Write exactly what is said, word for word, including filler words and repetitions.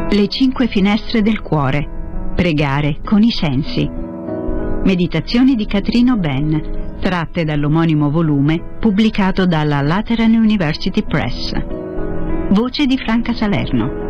Le cinque finestre del cuore. Pregare con i sensi. Meditazioni di Katrina Ben, tratte dall'omonimo volume pubblicato dalla Lateran University Press. Voce di Franca Salerno.